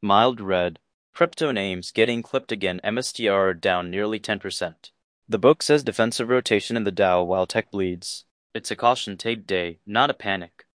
Mild red. Crypto names getting clipped again. MSTR down nearly 10%. The book says defensive rotation in the Dow while tech bleeds. It's a caution tape day, not a panic.